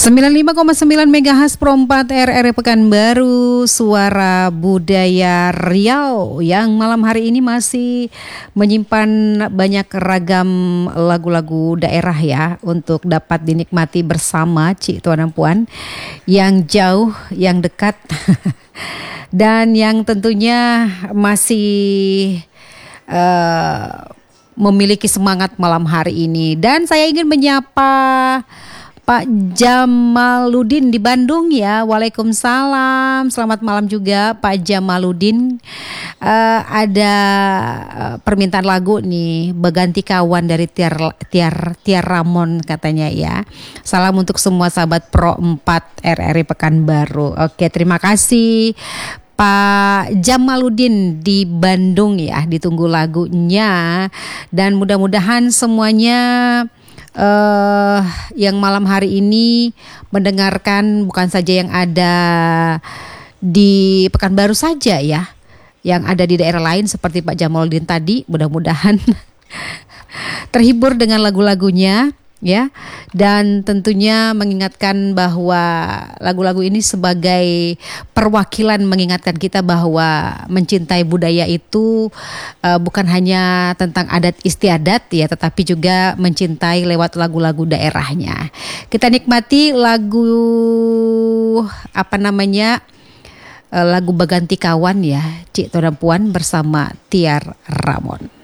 95,9 MHz Pro 4 RRI Pekanbaru, suara budaya Riau yang malam hari ini masih menyimpan banyak ragam lagu-lagu daerah ya untuk dapat dinikmati bersama Cik Tuan dan Puan yang jauh, yang dekat dan yang tentunya masih memiliki semangat malam hari ini. Dan saya ingin menyapa Pak Jamaludin di Bandung ya. Waalaikumsalam. Selamat malam juga Pak Jamaludin. Ada permintaan lagu nih, Beganti Kawan dari Tiar Ramon katanya ya. Salam untuk semua sahabat Pro 4 RRI Pekanbaru. Oke, terima kasih Pak Jamaludin di Bandung ya. Ditunggu lagunya dan mudah-mudahan semuanya yang malam hari ini mendengarkan bukan saja yang ada di Pekanbaru saja ya, yang ada di daerah lain seperti Pak Jamaludin tadi, mudah-mudahan terhibur dengan lagu-lagunya ya, dan tentunya mengingatkan bahwa lagu-lagu ini sebagai perwakilan mengingatkan kita bahwa mencintai budaya itu bukan hanya tentang adat istiadat ya, tetapi juga mencintai lewat lagu-lagu daerahnya. Kita nikmati lagu lagu Beganti Kawan ya, Cik Tuan dan Puan bersama Tiar Ramon.